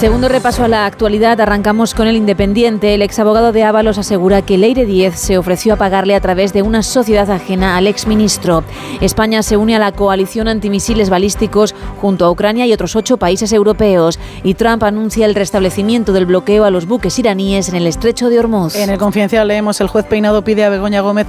Segundo repaso a la actualidad, arrancamos con El Independiente. El exabogado de Ábalos asegura que Leire Díez se ofreció a pagarle a través de una sociedad ajena al exministro. España se une a la coalición antimisiles balísticos junto a Ucrania y otros 8 países europeos. Y Trump anuncia el restablecimiento del bloqueo a los buques iraníes en el estrecho de Hormuz. En El Confidencial leemos: el juez Peinado pide a Begoña Gómez